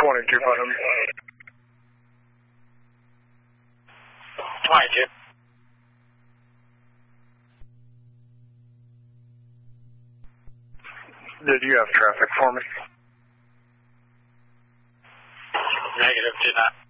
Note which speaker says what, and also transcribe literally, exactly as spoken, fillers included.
Speaker 1: twenty-two, bottom.
Speaker 2: twenty-two.
Speaker 1: Did you have traffic for me?
Speaker 2: Negative, did not.